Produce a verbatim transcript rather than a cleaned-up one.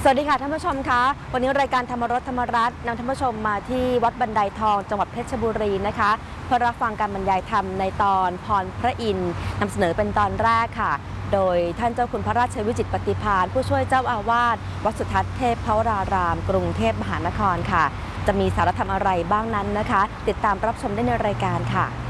สวัสดีค่ะท่านผู้ชมคะวันนี้รายการธรรมรสธรรมรัตน์นำท่านผู้ชมมาที่วัดบันไดทองจังหวัดเพชรบุรีนะคะเพื่อรับฟังการบรรยายธรรมในตอนพรพระอินทร์นำเสนอเป็นตอนแรกค่ะโดยท่านเจ้าคุณพระราชวิจิตรปฏิภาณผู้ช่วยเจ้าอาวาสวัดสุทัศน์เทพพรารามกรุงเทพมหานครค่ะจะมีสาระธรรมอะไรบ้างนั้นนะคะติดตามรับชมได้ในรายการค่ะ